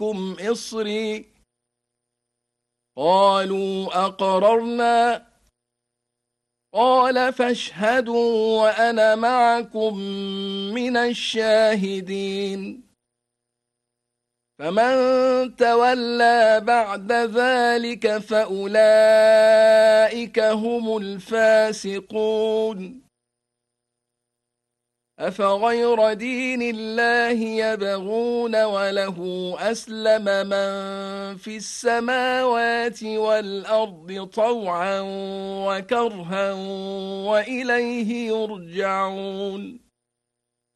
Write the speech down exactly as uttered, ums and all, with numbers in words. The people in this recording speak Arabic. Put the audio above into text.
عليكم إصري قالوا أقررنا قال فاشهدوا وأنا معكم من الشاهدين فمن تولى بعد ذلك فأولئك هم الفاسقون أفغير دين الله يبغون وله أسلم من في السماوات والأرض طوعا وكرها وإليه يرجعون